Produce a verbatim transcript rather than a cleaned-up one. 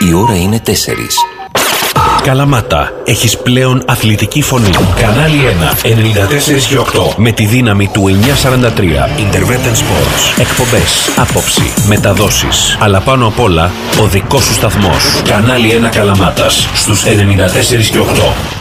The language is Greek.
Η ώρα είναι τέσσερις. Καλαμάτα, έχεις πλέον αθλητική φωνή. Κανάλι ένα, ενενήντα τέσσερα και οκτώ. Με τη δύναμη του εννιακόσια σαράντα τρία. Intervention Sports. Εκπομπές, άποψη, μεταδόσεις. Αλλά πάνω απ' όλα, ο δικός σου σταθμός. Κανάλι ένα Καλαμάτας. Στους ενενήντα τέσσερα και οκτώ.